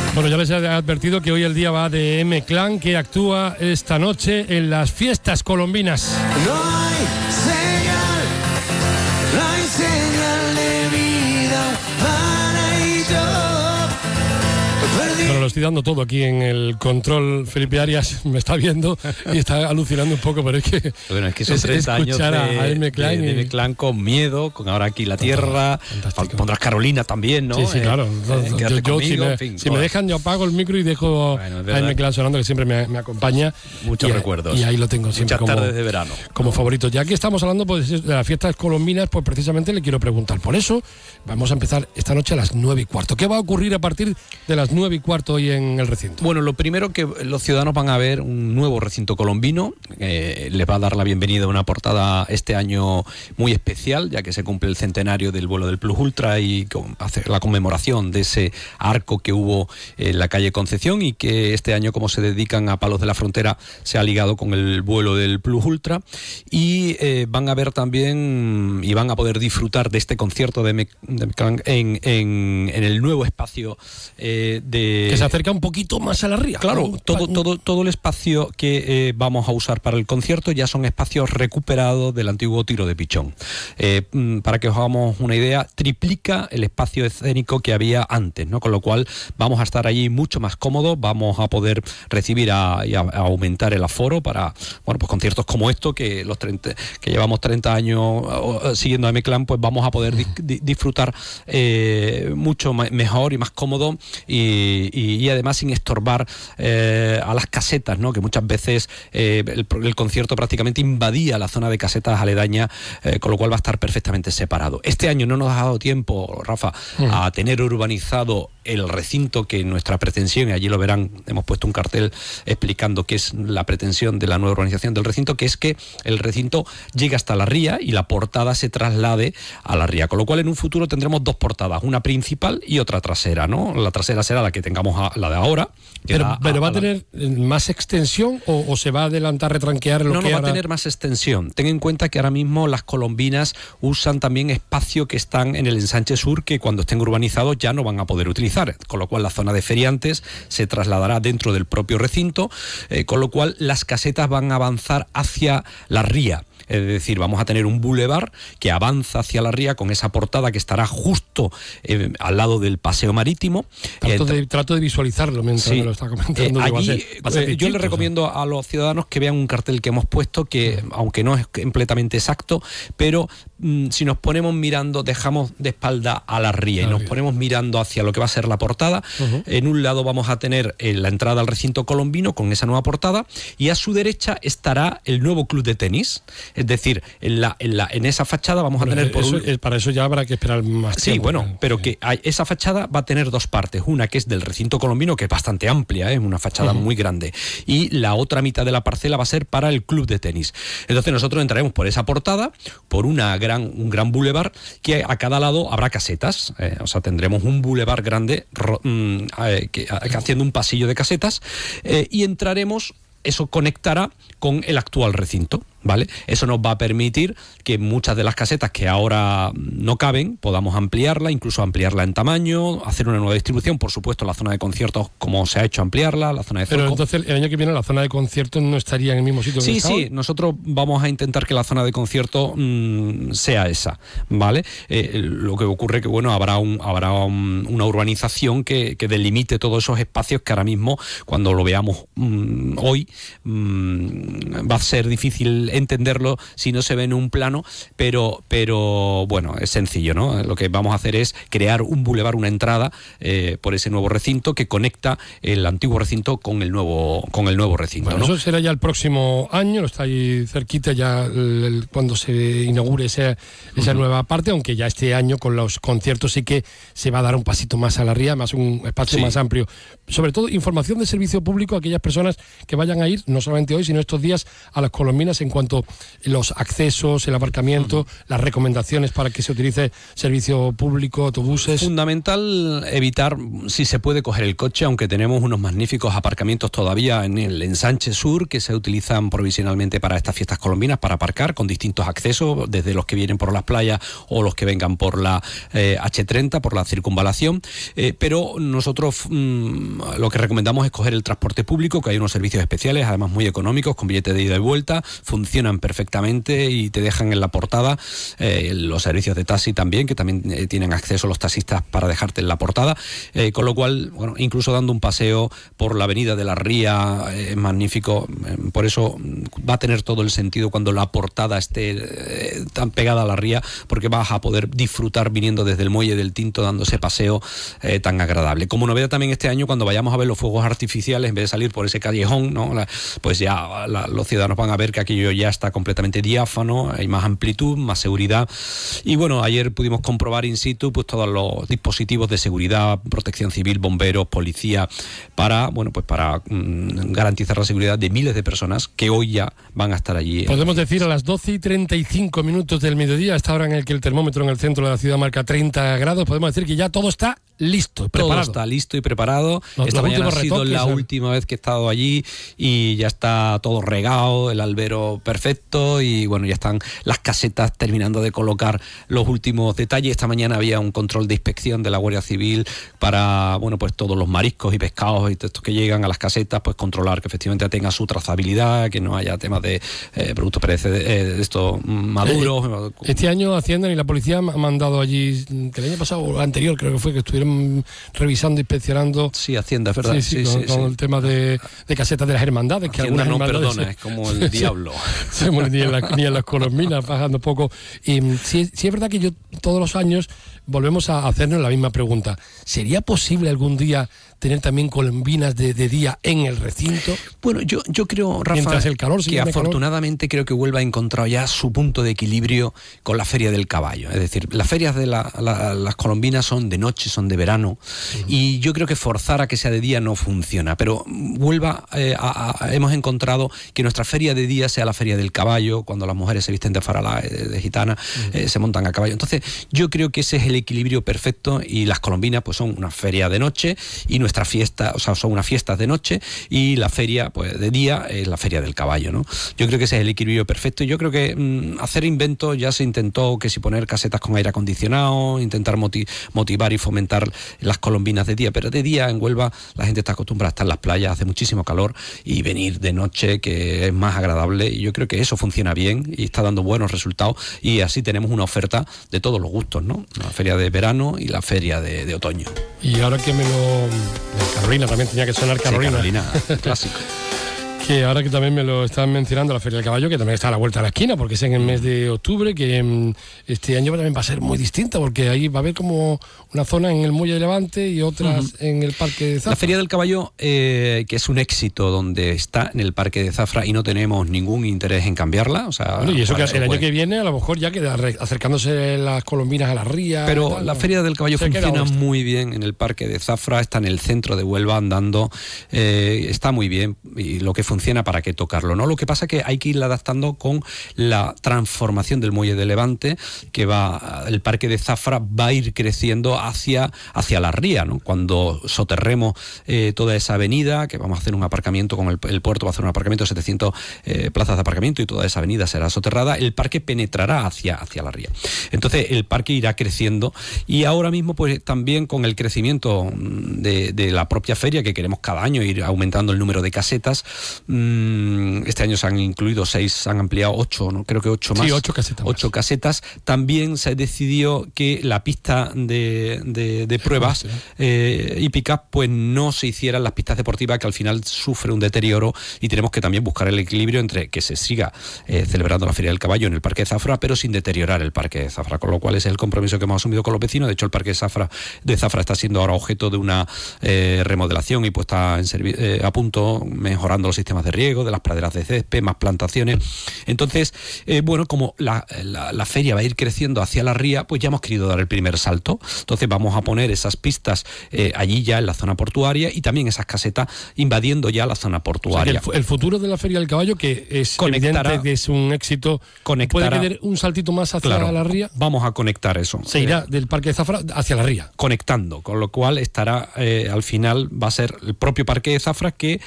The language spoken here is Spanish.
Bueno, ya les he advertido que hoy el día va de M-Clan, que actúa esta noche en las fiestas colombinas. No hay señal, no hay señal de vida para y yo perdí. Bueno, lo estoy dando todo aquí en el control. Felipe Arias me está viendo y está alucinando un poco, pero es que... Bueno, es que son 30 años de M-Clan con miedo, con ahora aquí la tierra. Pondrás Carolina también, ¿no? Sí, claro. Yo si me dejan, yo apago el micro y dejo a M-Clan sonando, que siempre me acompaña. Muchos recuerdos. Y ahí lo tengo siempre. Muchas tardes de verano. Como favorito. Ya que estamos hablando pues, de las fiestas colombinas, pues precisamente le quiero preguntar. Por eso vamos a empezar esta noche a las 9:15. ¿Qué va a ocurrir a partir de las 9:15 hoy en el recinto? Bueno, lo primero que los ciudadanos van a ver un nuevo recinto colombino. Les va a dar la bienvenida a una portada este año muy especial, ya que se cumple el centenario del vuelo del Plus Ultra y hacer la conmemoración de ese arco que hubo en la calle Concepción, y que este año, como se dedican a Palos de la Frontera, se ha ligado con el vuelo del Plus Ultra. Y van a ver también y van a poder disfrutar de este concierto de M-Clan en el nuevo espacio que se acerca un poquito más a la ría. Claro, todo el espacio que vamos a usar para el concierto ya son espacios recuperados del antiguo Tiro de Pichón. Para que os hagamos una idea, triplica el espacio escénico que había antes, ¿no? Con lo cual vamos a estar allí mucho más cómodos, vamos a poder recibir y a aumentar el aforo para, bueno, pues conciertos como esto, que que llevamos 30 años siguiendo a M-Clan, pues vamos a poder disfrutar mucho mejor y más cómodo, y además sin estorbar a las casetas, ¿no? Que muchas veces el concierto prácticamente invadía la zona de casetas aledañas, con lo cual va a estar perfectamente separado. Este año no nos ha dado tiempo, Rafa, a tener urbanizado el recinto, que nuestra pretensión, y allí lo verán, hemos puesto un cartel explicando qué es la pretensión de la nueva urbanización del recinto, que es que el recinto llegue hasta la ría y la portada se traslade a la ría, con lo cual en un futuro tendremos dos portadas, una principal y otra trasera, ¿no? La trasera será la que tengamos, la de ahora. Pero ¿va a tener más extensión o se va a adelantar, retranquear lo que va a tener más extensión. Ten en cuenta que ahora mismo las colombinas usan también espacio que están en el ensanche sur, que cuando estén urbanizados ya no van a poder utilizar, con lo cual la zona de feriantes se trasladará dentro del propio recinto, con lo cual las casetas van a avanzar hacia la ría. Es decir, vamos a tener un bulevar que avanza hacia la ría con esa portada que estará justo al lado del paseo marítimo. Trato de visualizarlo mientras me lo está comentando. Allí, yo les recomiendo a los ciudadanos que vean un cartel que hemos puesto, que aunque no es completamente exacto, pero si nos ponemos mirando, dejamos de espalda a la ría y nos ponemos mirando hacia lo que va a ser la portada, en un lado vamos a tener la entrada al recinto colombino con esa nueva portada, y a su derecha estará el nuevo club de tenis. Es decir, en esa fachada vamos a tener... Para eso ya habrá que esperar más tiempo. Sí, bueno, pero que esa fachada va a tener dos partes. Una que es del recinto colombino, que es bastante amplia, es una fachada muy grande. Y la otra mitad de la parcela va a ser para el club de tenis. Entonces nosotros entraremos por esa portada, por un gran bulevar, que a cada lado habrá casetas. O sea, tendremos un bulevar grande haciendo un pasillo de casetas, y entraremos... Eso conectará con el actual recinto, ¿vale? Eso nos va a permitir que muchas de las casetas que ahora no caben, podamos ampliarla, incluso ampliarla en tamaño, hacer una nueva distribución. Por supuesto, la zona de conciertos, como se ha hecho, ampliarla, la zona de Pero entonces el año que viene la zona de conciertos no estaría en el mismo sitio que está hoy. Sí, nosotros vamos a intentar que la zona de concierto sea esa, ¿vale? Lo que ocurre que, bueno, habrá una urbanización que delimite todos esos espacios que ahora mismo, cuando lo veamos hoy, va a ser difícil entenderlo si no se ve en un plano, pero bueno, es sencillo, ¿no? Lo que vamos a hacer es crear un bulevar, una entrada por ese nuevo recinto que conecta el antiguo recinto con el nuevo recinto. Bueno, ¿no? Eso será ya el próximo año, está ahí cerquita ya cuando se inaugure esa nueva parte, aunque ya este año con los conciertos sí que se va a dar un pasito más a la ría, más un espacio más amplio. Sobre todo información de servicio público a aquellas personas que vayan a ir, no solamente hoy, sino estos días, a las colombinas en cuanto cuanto a los accesos, el aparcamiento, las recomendaciones para que se utilice servicio público, autobuses. Fundamental evitar, si se puede, coger el coche, aunque tenemos unos magníficos aparcamientos todavía en el ensanche sur que se utilizan provisionalmente para estas fiestas colombinas, para aparcar con distintos accesos, desde los que vienen por las playas o los que vengan por la H30, por la circunvalación, pero nosotros lo que recomendamos es coger el transporte público, que hay unos servicios especiales, además muy económicos, con billete de ida y vuelta, funcionan perfectamente y te dejan en la portada. Los servicios de taxi también, que también tienen acceso los taxistas para dejarte en la portada, con lo cual, bueno, incluso dando un paseo por la avenida de la Ría es magnífico. Por eso va a tener todo el sentido cuando la portada esté tan pegada a la Ría, porque vas a poder disfrutar viniendo desde el Muelle del Tinto, dando ese paseo tan agradable. Como novedad también este año, cuando vayamos a ver los fuegos artificiales, en vez de salir por ese callejón, ¿no? Pues ya los ciudadanos van a ver que aquello ya está completamente diáfano, hay más amplitud, más seguridad. Y bueno, ayer pudimos comprobar in situ pues todos los dispositivos de seguridad, protección civil, bomberos, policía, para garantizar la seguridad de miles de personas que hoy ya van a estar allí. Podemos decir a las 12:35 del mediodía, a esta hora en el que el termómetro en el centro de la ciudad marca 30 grados, podemos decir que ya todo está listo, preparado. Todo está listo y preparado. Esta mañana ha sido la última vez que he estado allí y ya está todo regado, el albero perfecto y bueno, ya están las casetas terminando de colocar los últimos detalles. Esta mañana había un control de inspección de la Guardia Civil para, bueno, pues todos los mariscos y pescados y estos que llegan a las casetas, pues controlar que efectivamente tenga su trazabilidad, que no haya temas de productos de estos maduros. Este año Hacienda y la policía han mandado allí, que el año pasado o anterior creo que fue, que estuvieron revisando, inspeccionando. Sí, Hacienda, es verdad. Sí, con el tema de casetas de las hermandades. Que Hacienda no perdona, es como el diablo. Ni en las colombinas, bajando poco. Y sí es verdad que yo todos los años volvemos a hacernos la misma pregunta. ¿Sería posible algún día tener también colombinas de día en el recinto? Bueno, yo creo, Rafa, el calor, que afortunadamente creo que Huelva ha encontrado ya su punto de equilibrio con la Feria del Caballo. Es decir, las ferias de las colombinas son de noche, son de verano, y yo creo que forzar a que sea de día no funciona. Pero Huelva hemos encontrado que nuestra feria de día sea la Feria del Caballo, cuando las mujeres se visten de farala, de gitana, se montan a caballo. Entonces, yo creo que ese es el equilibrio perfecto, y las colombinas pues son una feria de noche y nuestra fiesta, o sea, son unas fiestas de noche, y la feria pues de día es la Feria del Caballo, ¿no? Yo creo que ese es el equilibrio perfecto, y yo creo que hacer inventos ya se intentó, que si poner casetas con aire acondicionado, intentar motivar y fomentar las colombinas de día, pero de día en Huelva la gente está acostumbrada a estar en las playas, hace muchísimo calor, y venir de noche, que es más agradable, y yo creo que eso funciona bien y está dando buenos resultados, y así tenemos una oferta de todos los gustos, ¿no? La feria de verano y la feria de otoño. Y ahora que Carolina, también tenía que sonar Carolina. Sí, Carolina, clásico. Que ahora que también me lo están mencionando, la Feria del Caballo, que también está a la vuelta de la esquina, porque es en el mes de octubre, que este año también va a ser muy distinta, porque ahí va a haber como una zona en el Muelle de Levante y otras en el Parque de Zafra. La Feria del Caballo, que es un éxito, donde está en el Parque de Zafra y no tenemos ningún interés en cambiarla. O sea, bueno, y eso que el año que viene a lo mejor ya queda acercándose las colombinas a la ría. Pero tal, la Feria del Caballo funciona muy bien en el Parque de Zafra, está en el centro de Huelva andando, está muy bien, y lo que funciona, para qué tocarlo, ¿no? Lo que pasa es que hay que irla adaptando con la transformación del Muelle de Levante, que el Parque de Zafra va a ir creciendo hacia la ría, ¿no? Cuando soterremos toda esa avenida, que vamos a hacer un aparcamiento, con el puerto va a hacer un aparcamiento de 700 plazas de aparcamiento, y toda esa avenida será soterrada, el parque penetrará hacia la ría. Entonces el parque irá creciendo, y ahora mismo pues también con el crecimiento de la propia feria, que queremos cada año ir aumentando el número de casetas. Este año se han incluido 6, se han ampliado 8, ¿no? Creo que 8 más. Sí, 8 casetas. 8 casetas. También se decidió que la pista de pruebas hípicas pues no se hicieran las pistas deportivas, que al final sufre un deterioro, y tenemos que también buscar el equilibrio entre que se siga celebrando la Feria del Caballo en el Parque de Zafra, pero sin deteriorar el Parque de Zafra, con lo cual es el compromiso que hemos asumido con los vecinos. De hecho, el Parque de Zafra está siendo ahora objeto de una remodelación y puesta a punto, mejorando los sistemas sistemas de riego, de las praderas de césped, más plantaciones. Entonces, bueno, como la feria va a ir creciendo hacia la ría, pues ya hemos querido dar el primer salto. Entonces vamos a poner esas pistas allí ya en la zona portuaria y también esas casetas invadiendo ya la zona portuaria. O sea, el futuro de la Feria del Caballo, que es evidente que es un éxito, puede tener un saltito más hacia la ría. Vamos a conectar eso. Se irá del Parque de Zafra hacia la ría. Conectando, con lo cual estará, al final va a ser el propio Parque de Zafra que